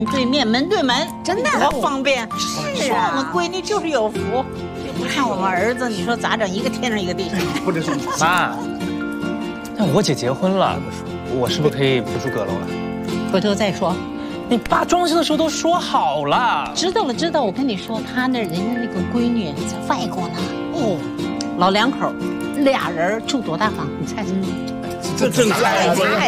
对面门对门， 真的多方便。 是啊， 我们闺女就是有福，就不看我们儿子，你说咋整？一个天上一个地上。 或者是妈，那我姐结婚了，我是不是可以不住阁楼了？ 回头再说。 你爸装修的时候都说好了。 知道了，知道。我跟你说，他那人家那个闺女在外国呢。哦，老两口，俩人住多大房？你猜猜？ 这正